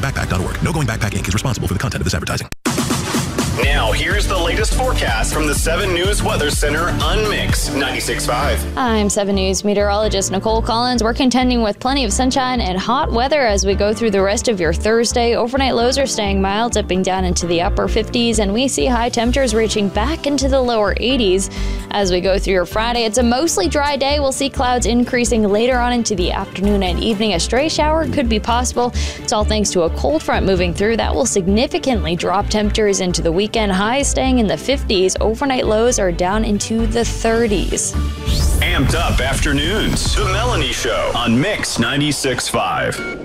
goingbackpack.org. No Going Backpack Inc. is responsible for the content of this advertising. Now, here's the latest forecast from the 7 News Weather Center on Mix 96.5. I'm 7 News meteorologist Nicole Collins. We're contending with plenty of sunshine and hot weather as we go through the rest of your Thursday. Overnight lows are staying mild, dipping down into the upper 50s, and we see high temperatures reaching back into the lower 80s. As we go through your Friday, it's a mostly dry day. We'll see clouds increasing later on into the afternoon and evening. A stray shower could be possible. It's all thanks to a cold front moving through that will significantly drop temperatures into the weekend. Highs staying in the 50s. Overnight lows are down into the 30s. Amped Up Afternoons, The Melanie Show on Mix 96.5.